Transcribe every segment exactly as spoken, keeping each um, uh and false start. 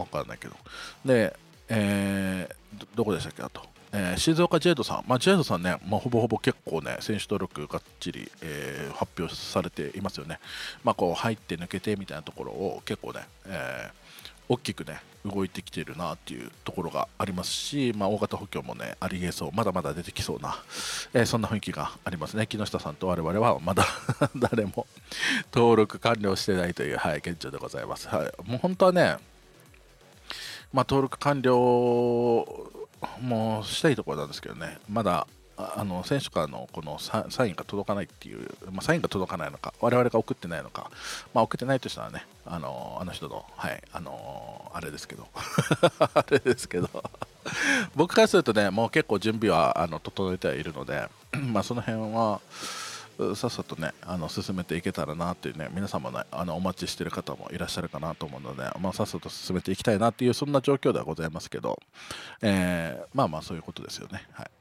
からないけど。で、えー、ど, どこでしたっけあと、えー、静岡ジェイドさん、まあ、ジェイドさんね、まあ、ほぼほぼ結構ね、選手登録がっちり、えー、発表されていますよね。まあ、こう入って抜けてみたいなところを結構ね、えー、大きくね、動いてきてるなっていうところがありますし、まあ、大型補強もね、ありえそう、まだまだ出てきそうな、えー、そんな雰囲気がありますね。木下さんと我々はまだ誰も登録完了してないという、はい、現状でございます。はい、もう本当はね、まあ、登録完了もしたいところなんですけどね、まだあの選手からのこのサインが届かないっていう、まあ、サインが届かないのか、我々が送ってないのか、まあ、送ってないとしたらね、あのあの人の、はい、あのあれですけど、あれですけど、僕からするとね、もう結構準備はあの整えてはいるので、まあその辺は。さっさとね、あの進めていけたらなっていうね、皆様ね、あのお待ちしている方もいらっしゃるかなと思うので、まあ、さっさと進めていきたいなっていう、そんな状況ではございますけど、えー、まあまあそういうことですよね。はい。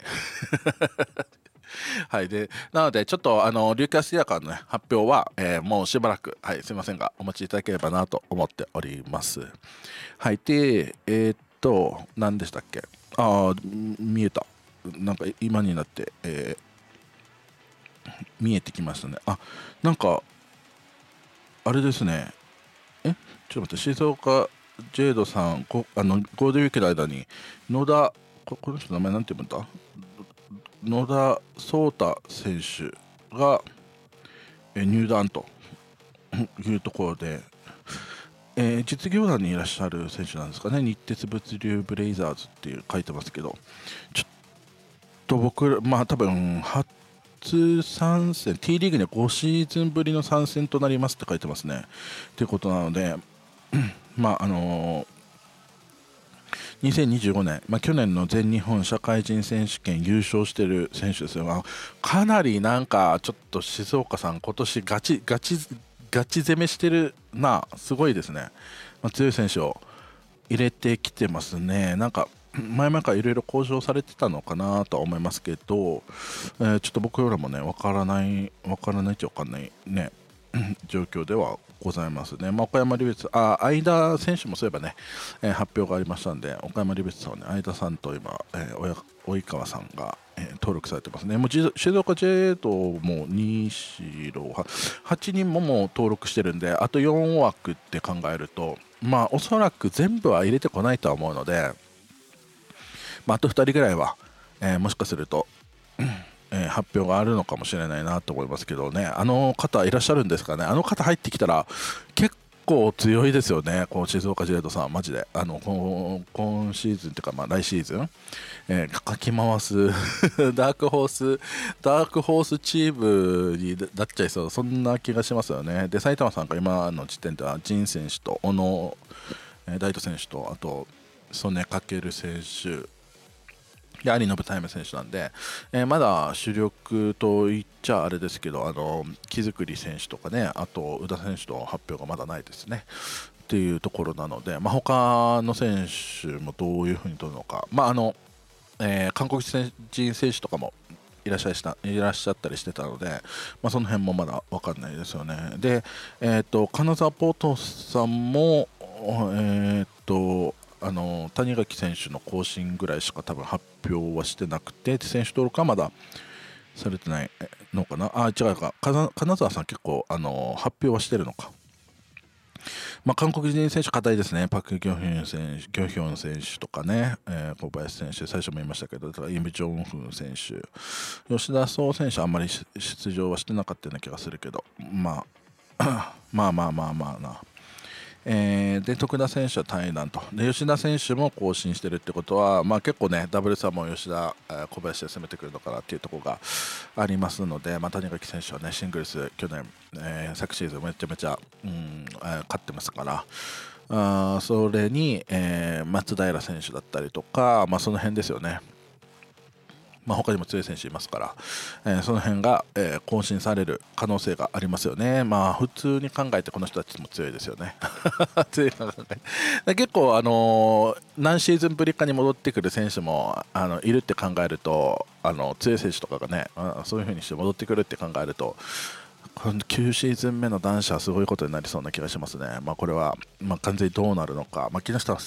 はい、でなので、ちょっとあのリューキャスティアカーの、ね、発表は、えー、もうしばらく、はい、すいませんが、お待ちいただければなと思っております。はい、で、えー、っと、何でしたっけ、ああ、見えた、なんか今になって、えー見えてきましたね。あ、なんかあれですね。え、ちょっと待って、静岡ジェイドさん、こあのゴールデンウィークの間に野田、ここの人の名前なんて読むんだ、野田壮太選手がえ入団というところで、えー実業団にいらっしゃる選手なんですかね。日鉄物流ブレイザーズっていう書いてますけど、ちょっと僕ら、まあ多分初参戦、T リーグにはごシーズンぶりの参戦となりますって書いてますね。ということなので、まああのーにせんにじゅうごねん、まあ、去年の全日本社会人選手権優勝している選手ですよ。まあ、かなりなんかちょっと静岡さん、今年ガチガチガチ攻めしてるな、すごいですね。まあ、強い選手を入れてきてますね。なんか前々からいろいろ交渉されてたのかなとは思いますけど、えーちょっと僕らもね、わからない、わからないっちゃわかんないね、状況ではございますね。まあ、岡山理別、あ、相田選手もそういえばね、えー発表がありましたんで、岡山理別さんはね、相田さんと今、えー、及川さんが、えー登録されてますね。もうじ静岡 ジェイ ともにしろはちにんももう登録してるんで、あとよんわくって考えると、まあおそらく全部は入れてこないとは思うので、まあ、あとふたりぐらいは、えーもしかすると、えー発表があるのかもしれないなと思いますけどね。あの方いらっしゃるんですかね。あの方入ってきたら結構強いですよね。この静岡ジェイドさん、マジで。あの、こ今シーズンっていうか、まあ来シーズン、えーかき回すダークホース、ダークホースチームになっちゃいそう、そんな気がしますよね。で、埼玉さんが今の時点では、陣選手と小野、えー大斗選手と、あと、曽根翔選手、で、有信タイム選手なんで、えーまだ主力と言っちゃあれですけど、あの木造選手とかね、あと宇田選手の発表がまだないですね。っていうところなので、まあ、他の選手もどういうふうに取るのか、まああのえー韓国人選手とかもいらっしゃいしたいらっしゃったりしてたので、まあ、その辺もまだ分かんないですよね。で、えー、と金沢ポートさんも、えー、とあの谷垣選手の更新ぐらいしか多分発表はしてなくて、選手登録はまだされてないのかな。あ、違うか、金金沢さん結構あの発表はしてるのか。まあ、韓国人選手、課題ですね、パク・ギョヒョン選手、ギョヒョン選手とかね、えー小林選手、最初も言いましたけど、イム・ジョンフン選手、吉田壮選手、あんまり出場はしてなかったような気がするけど、まあ、まあまあまあまあな。えーで徳田選手は対談と、で吉田選手も更新してるってことは、まあ、結構ね、ダブルスはもう吉田、えー小林で攻めてくるのかなっていうところがありますので、まあ、谷垣選手はね、シングルス、去年、えー昨シーズンめちゃめちゃ、うん、えー勝ってますから、あーそれに、えー松平選手だったりとか、まあ、その辺ですよね。まあ、他にも強い選手いますから、えーその辺が、えー更新される可能性がありますよね。まあ普通に考えてこの人たちも強いですよね。強い考えで結構、あのー何シーズンぶりかに戻ってくる選手もあのいるって考えると、あの強い選手とかがね、あそういう風にして戻ってくるって考えると、このきゅうシーズン目の男子はすごいことになりそうな気がしますね。まあ、これは、まあ、完全にどうなるのか、まあ、木下